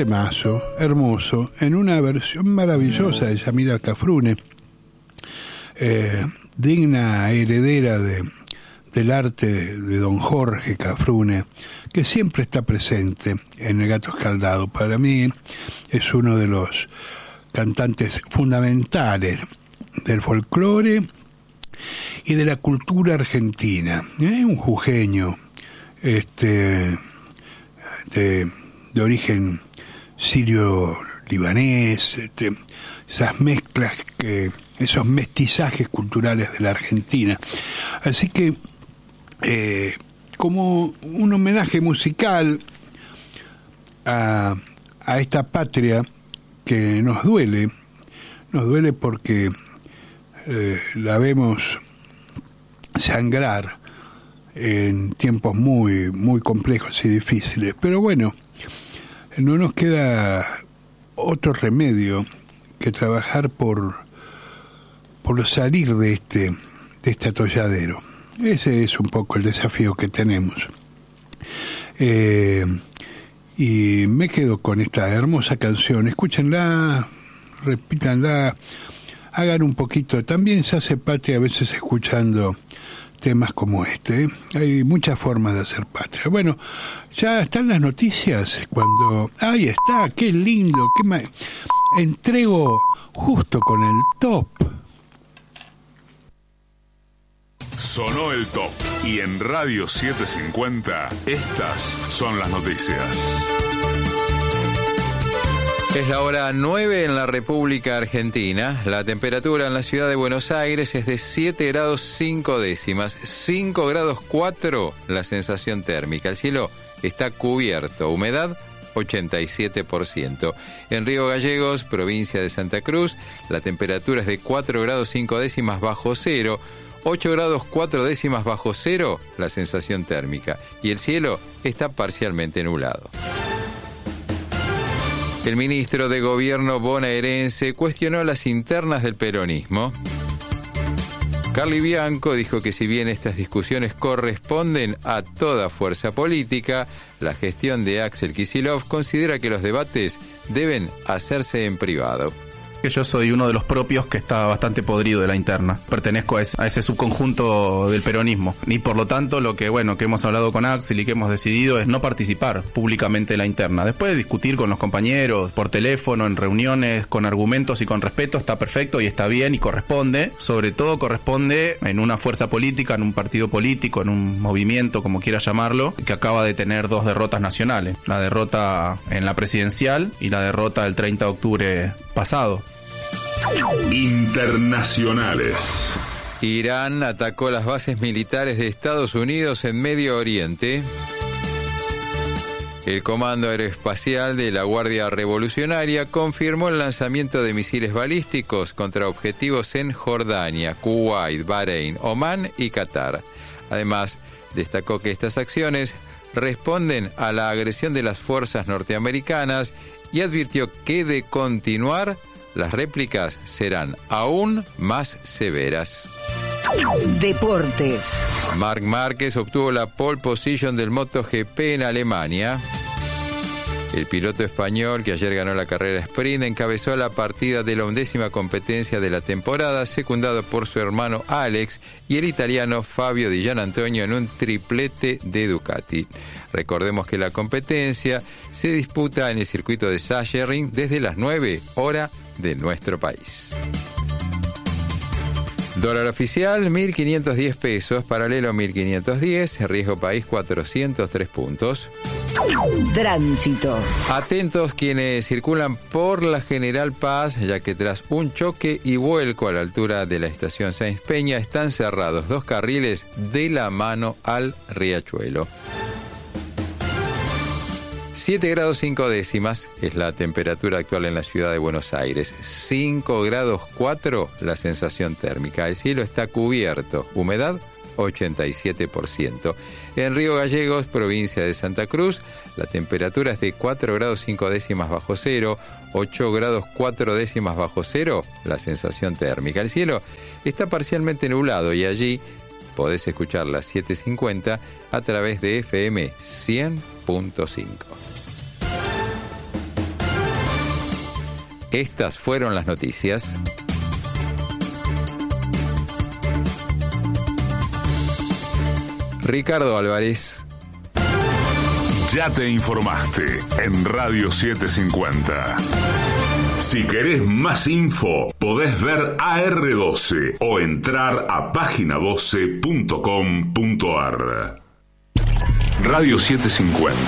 temazo, hermoso, en una versión maravillosa de Yamila Cafrune, digna heredera del arte de don Jorge Cafrune, que siempre está presente en El Gato Escaldado. Para mí es uno de los cantantes fundamentales del folclore y de la cultura argentina. Un jujeño de origen sirio-libanés, esas mezclas, esos mestizajes culturales de la Argentina. Así que, como un homenaje musical a esta patria que nos duele porque la vemos sangrar en tiempos muy, muy complejos y difíciles. Pero bueno, no nos queda otro remedio que trabajar por salir de este atolladero. Ese es un poco el desafío que tenemos. Y me quedo con esta hermosa canción. Escúchenla, repítanla, hagan un poquito. También se hace patria a veces escuchando temas como este. Hay muchas formas de hacer patria. Bueno, ya están las noticias. Ahí está, qué lindo. Entrego justo con el top. Sonó el top y en Radio 750 estas son las noticias. Es la hora 9 en la República Argentina. La temperatura en la ciudad de Buenos Aires es de 7 grados 5 décimas, 5 grados 4 la sensación térmica. El cielo está cubierto, humedad 87%. En Río Gallegos, provincia de Santa Cruz, la temperatura es de 4 grados 5 décimas bajo cero, 8 grados 4 décimas bajo cero la sensación térmica, y el cielo está parcialmente nublado. El ministro de Gobierno bonaerense cuestionó las internas del peronismo. Carly Bianco dijo que si bien estas discusiones corresponden a toda fuerza política, la gestión de Axel Kicillof considera que los debates deben hacerse en privado. Que yo soy uno de los propios que está bastante podrido de la interna. Pertenezco a ese subconjunto del peronismo. Y por lo tanto, lo que hemos hablado con Axel y que hemos decidido es no participar públicamente de la interna. Después de discutir con los compañeros por teléfono, en reuniones, con argumentos y con respeto, está perfecto y está bien y corresponde. Sobre todo corresponde en una fuerza política, en un partido político, en un movimiento, como quiera llamarlo, que acaba de tener 2 derrotas nacionales. La derrota en la presidencial y la derrota del 30 de octubre pasado. Internacionales. Irán atacó las bases militares de Estados Unidos en Medio Oriente. El Comando Aeroespacial de la Guardia Revolucionaria confirmó el lanzamiento de misiles balísticos contra objetivos en Jordania, Kuwait, Bahrein, Omán y Qatar. Además, destacó que estas acciones responden a la agresión de las fuerzas norteamericanas y advirtió que de continuar, las réplicas serán aún más severas. Deportes. Marc Márquez obtuvo la pole position del MotoGP en Alemania. El piloto español, que ayer ganó la carrera sprint, encabezó la partida de la 11ª competencia de la temporada, secundado por su hermano Alex y el italiano Fabio Di Gianantonio en un triplete de Ducati. Recordemos que la competencia se disputa en el circuito de Sachsenring desde las 9 horas de nuestro país. Dólar oficial 1.510 pesos, paralelo 1.510, riesgo país 403 puntos. Tránsito. Atentos quienes circulan por la General Paz, ya que tras un choque y vuelco a la altura de la estación Sáenz Peña están cerrados 2 carriles de la mano al riachuelo. 7 grados 5 décimas es la temperatura actual en la ciudad de Buenos Aires. 5 grados 4 la sensación térmica. El cielo está cubierto. Humedad 87%. En Río Gallegos, provincia de Santa Cruz, la temperatura es de 4 grados 5 décimas bajo cero, 8 grados 4 décimas bajo cero la sensación térmica. El cielo está parcialmente nublado y allí podés escuchar las 7:50 a través de FM 100.5. Estas fueron las noticias. Ricardo Álvarez. Ya te informaste en Radio 750. Si querés más info, podés ver AR12 o entrar a página12.com.ar. Radio 750.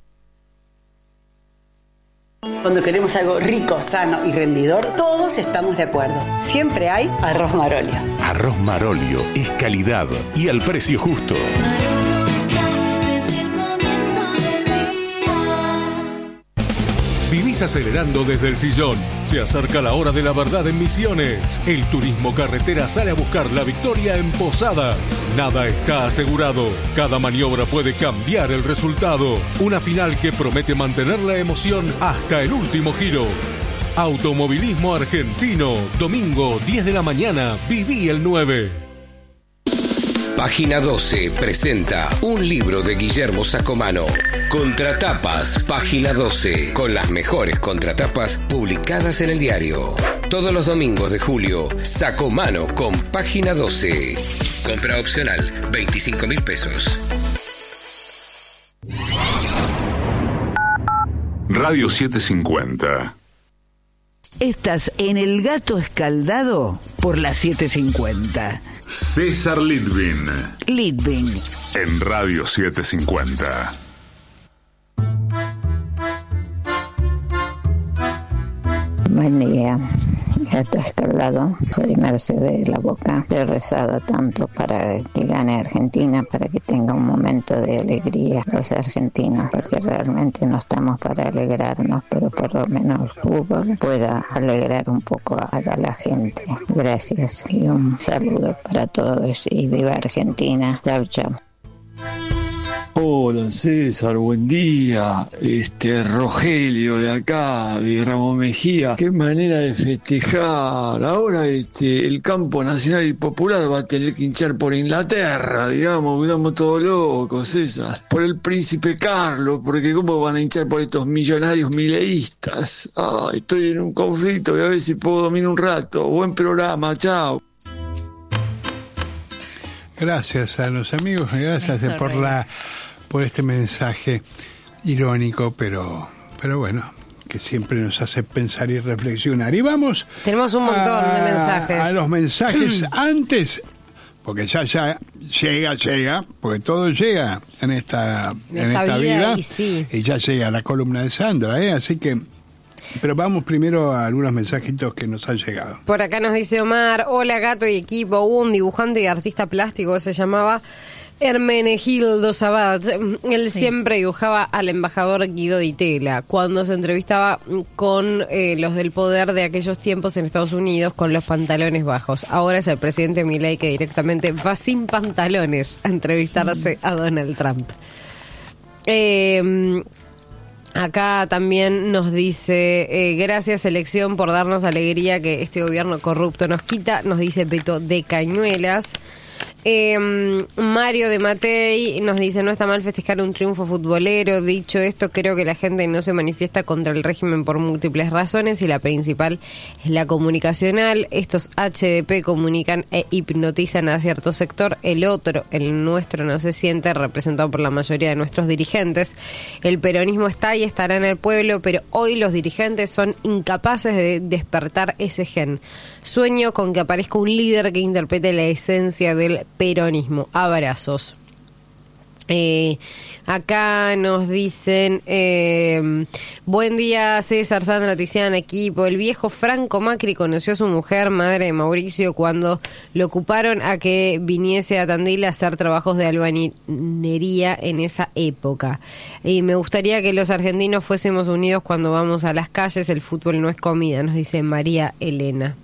Cuando queremos algo rico, sano y rendidor, todos estamos de acuerdo. Siempre hay Arroz Marolio. Arroz Marolio es calidad y al precio justo. Vivís acelerando desde el sillón. Se acerca la hora de la verdad en Misiones. El turismo carretera sale a buscar la victoria en Posadas. Nada está asegurado. Cada maniobra puede cambiar el resultado. Una final que promete mantener la emoción hasta el último giro. Automovilismo Argentino. Domingo, 10 de la mañana. Viví el 9. Página 12 presenta un libro de Guillermo Sacomano. Contratapas, Página 12, con las mejores contratapas publicadas en el diario. Todos los domingos de julio, Sacomano con Página 12. Compra opcional, 25.000 pesos. Radio 750. Estás en El Gato Escaldado por la 750. César Litvin. Litvin. En Radio 750. Buen día, Gato Escaldado. Soy Mercedes de la Boca. He rezado tanto para que gane Argentina, para que tenga un momento de alegría los argentinos, porque realmente no estamos para alegrarnos, pero por lo menos el fútbol pueda alegrar un poco a la gente. Gracias y un saludo para todos y viva Argentina. Chau, chau. Hola César, buen día. Rogelio de acá, de Ramón Mejía. Qué manera de festejar. Ahora el campo nacional y popular va a tener que hinchar por Inglaterra, digamos, quedamos todos locos, César. Por el príncipe Carlos, porque cómo van a hinchar por estos millonarios mileístas. Estoy en un conflicto, voy a ver si puedo dormir un rato. Buen programa, chao. Gracias a los amigos, gracias por este mensaje irónico, pero bueno, que siempre nos hace pensar y reflexionar. Y vamos. Tenemos un montón de mensajes. A los mensajes antes, porque ya llega, porque todo llega en esta vida. Y ya llega la columna de Sandra, así que. Pero vamos primero a algunos mensajitos que nos han llegado. Por acá nos dice Omar: hola Gato y equipo. Hubo un dibujante y artista plástico que se llamaba Hermenegildo Sabat. Él siempre dibujaba al embajador Guido Di Tella cuando se entrevistaba con los del poder de aquellos tiempos en Estados Unidos con los pantalones bajos. Ahora es el presidente Milei que directamente va sin pantalones a entrevistarse a Donald Trump. Acá también nos dice, gracias elección por darnos alegría que este gobierno corrupto nos quita, nos dice Beto de Cañuelas. Mario de Matei nos dice: no está mal festejar un triunfo futbolero. Dicho esto, creo que la gente no se manifiesta contra el régimen por múltiples razones y la principal es la comunicacional. Estos HDP comunican e hipnotizan a cierto sector, el otro, el nuestro, no se siente representado por la mayoría de nuestros dirigentes. El peronismo está y estará en el pueblo, pero hoy los dirigentes son incapaces de despertar ese gen. Sueño con que aparezca un líder que interprete la esencia del peronismo. Abrazos. Acá nos dicen: buen día César, Sandra, Tiziana, equipo. El viejo Franco Macri conoció a su mujer, madre de Mauricio, cuando lo ocuparon a que viniese a Tandil a hacer trabajos de albañilería en esa época. Y me gustaría que los argentinos fuésemos unidos cuando vamos a las calles. El fútbol no es comida, nos dice María Elena.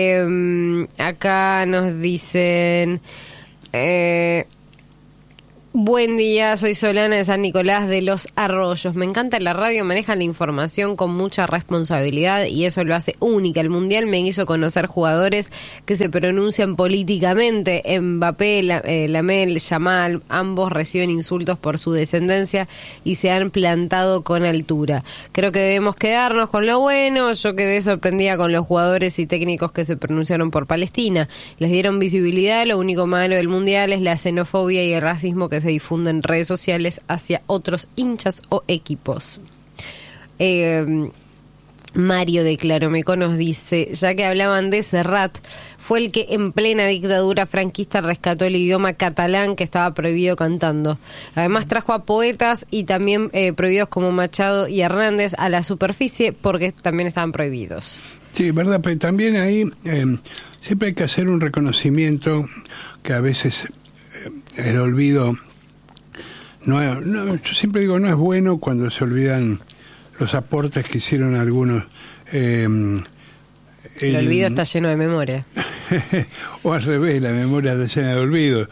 Acá nos dicen: Buen día, soy Solana de San Nicolás de los Arroyos. Me encanta la radio, manejan la información con mucha responsabilidad y eso lo hace única. El Mundial me hizo conocer jugadores que se pronuncian políticamente. Mbappé, Lamel, Yamal, ambos reciben insultos por su descendencia y se han plantado con altura. Creo que debemos quedarnos con lo bueno. Yo quedé sorprendida con los jugadores y técnicos que se pronunciaron por Palestina. Les dieron visibilidad. Lo único malo del Mundial es la xenofobia y el racismo que se difunde en redes sociales hacia otros hinchas o equipos. Mario de Claromeco nos dice, ya que hablaban de Serrat, fue el que en plena dictadura franquista rescató el idioma catalán que estaba prohibido cantando. Además trajo a poetas y también prohibidos como Machado y Hernández a la superficie porque también estaban prohibidos. Sí, verdad, pero también ahí siempre hay que hacer un reconocimiento que a veces el olvido yo siempre digo, no es bueno cuando se olvidan los aportes que hicieron algunos. El olvido está lleno de memoria. O al revés, la memoria está llena de olvido.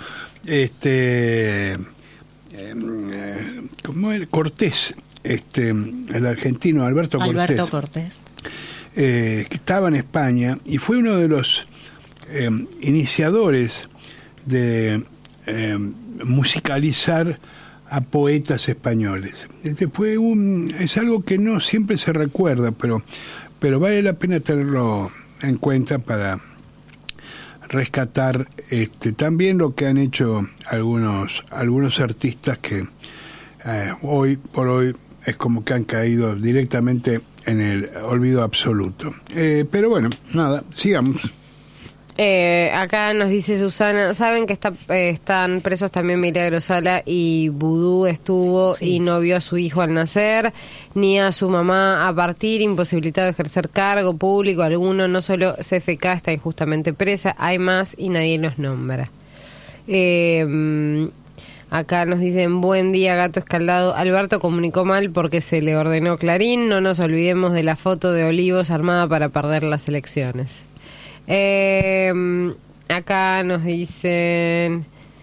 ¿Cómo era? Cortés, el argentino Alberto Cortés. Que estaba en España y fue uno de los iniciadores de musicalizar a poetas españoles. Es algo que no siempre se recuerda, pero vale la pena tenerlo en cuenta para rescatar también lo que han hecho algunos artistas que hoy por hoy es como que han caído directamente en el olvido absoluto. Pero bueno, nada, sigamos. Acá nos dice Susana, saben que están presos también Milagro Sala y Vudú estuvo y no vio a su hijo al nacer, ni a su mamá a partir, imposibilitado de ejercer cargo público alguno, no solo CFK está injustamente presa, hay más y nadie los nombra. Acá nos dicen, buen día Gato Escaldado, Alberto comunicó mal porque se le ordenó Clarín, no nos olvidemos de la foto de Olivos armada para perder las elecciones. Acá nos dicen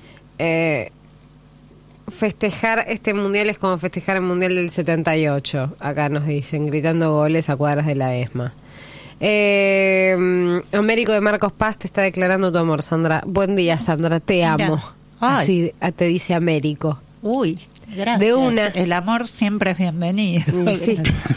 festejar este mundial es como festejar el mundial del 78. Acá nos dicen gritando goles a cuadras de la ESMA. Américo de Marcos Paz te está declarando tu amor, Sandra. Buen día, Sandra, te amo. Así te dice Américo. Uy, gracias. De una. El amor siempre es bienvenido. Sí.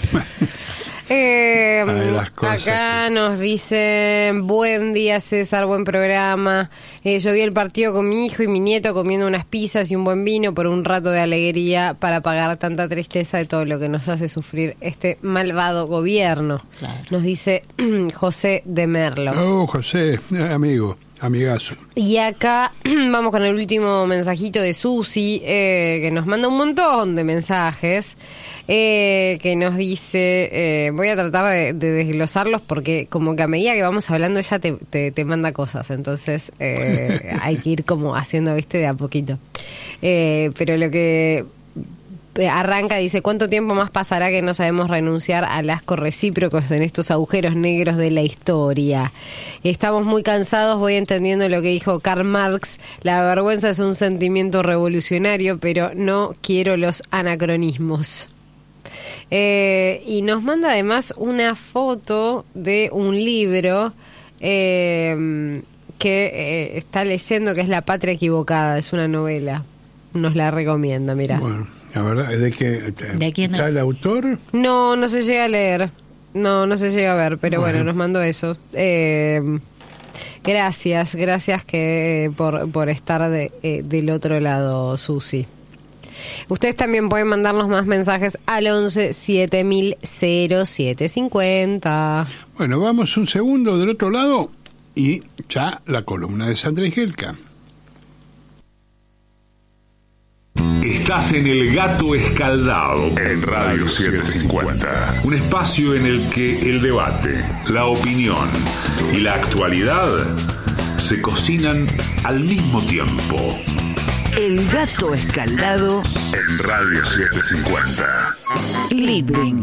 Acá nos dicen, buen día César, buen programa. Yo vi el partido con mi hijo y mi nieto comiendo unas pizzas y un buen vino por un rato de alegría para pagar tanta tristeza de todo lo que nos hace sufrir este malvado gobierno. Claro. Nos dice José de Merlo. Oh, José, amigazo. Y acá vamos con el último mensajito de Susi, que nos manda un montón de mensajes, que nos dice, voy a tratar de desglosarlos porque como que a medida que vamos hablando ella te manda cosas, entonces hay que ir como haciendo, viste, de a poquito. Pero lo que arranca, dice, ¿cuánto tiempo más pasará que no sabemos renunciar al asco recíproco en estos agujeros negros de la historia? Estamos muy cansados, voy entendiendo lo que dijo Karl Marx, la vergüenza es un sentimiento revolucionario, pero no quiero los anacronismos. Y nos manda además una foto de un libro que está leyendo, que es La Patria Equivocada, es una novela, nos la recomienda, mira. Bueno. La verdad, ¿de quién es? ¿El autor? No se llega a leer. No se llega a ver, pero bueno, nos mandó eso. Gracias que por estar del otro lado, Susi. Ustedes también pueden mandarnos más mensajes al 11 7000 0750. Bueno, vamos un segundo del otro lado y ya la columna de Sandra Igelka. Estás en El Gato Escaldado en Radio 750. Un espacio en el que el debate, la opinión y la actualidad se cocinan al mismo tiempo. El Gato Escaldado en Radio 750. Living.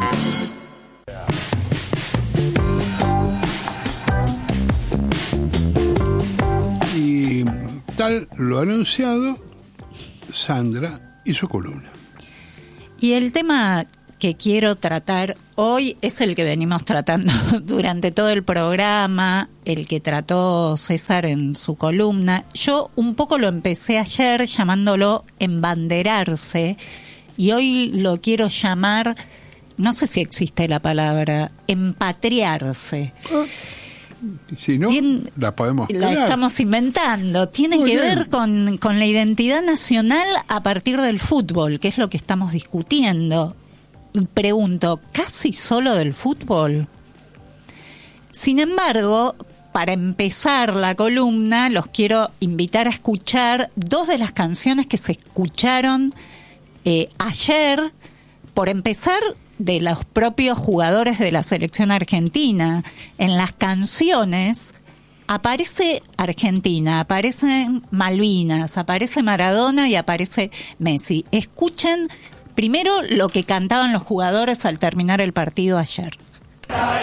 Y tal lo anunciado, Sandra y su columna. Y el tema que quiero tratar hoy es el que venimos tratando durante todo el programa, el que trató César en su columna. Yo un poco lo empecé ayer llamándolo embanderarse y hoy lo quiero llamar, no sé si existe la palabra, empatriarse. Si no, la podemos La crear. estamos inventando. Tiene Muy que bien. ver con la identidad nacional a partir del fútbol, que es lo que estamos discutiendo. Y pregunto, ¿casi solo del fútbol? Sin embargo, para empezar la columna, los quiero invitar a escuchar dos de las canciones que se escucharon ayer. Por empezar, de los propios jugadores de la selección argentina. En las canciones aparece Argentina, aparecen Malvinas, aparece Maradona y aparece Messi. Escuchen primero lo que cantaban los jugadores al terminar el partido ayer.